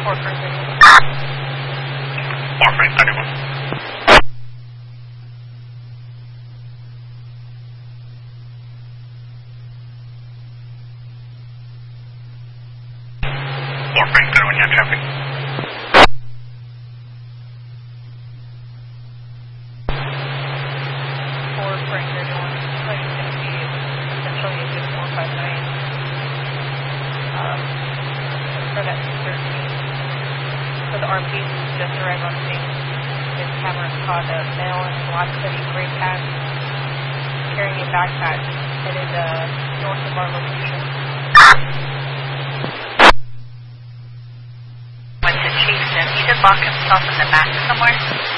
Warframe 31. Warframe 31, yeah, traffic. Warframe 31, like it's going to be essentially a good 459 for that 213. So the RPs just arrived on scene. His camera caught a male in black hoodie, gray pants, carrying a backpack, headed north of our location. Went to chase him. He did lock himself in the back somewhere.